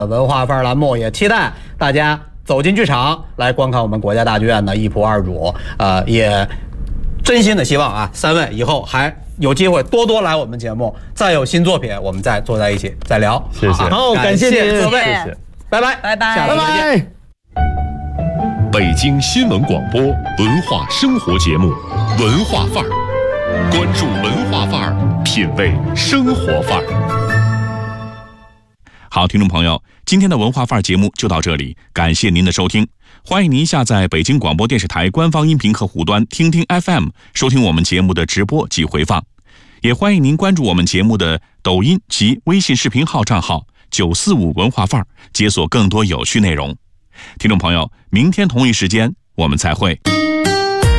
文化范儿栏目，也期待大家走进剧场来观看我们国家大剧院的一仆二主。也真心的希望啊，三位以后还有机会多多来我们节目，再有新作品我们再坐在一起再聊。 谢谢， 好，感谢各位， 谢谢， 拜拜， 拜拜， 下次再见。 北京新闻广播文化生活节目《文化范儿》，关注文化范儿，品味生活范儿。 好，听众朋友，今天的文化范儿节目就到这里，感谢您的收听。欢迎您下载北京广播电视台官方音频客户端听听 FM， 收听我们节目的直播及回放。也欢迎您关注我们节目的抖音及微信视频号账号945文化范儿，解锁更多有趣内容。听众朋友，明天同一时间我们再会。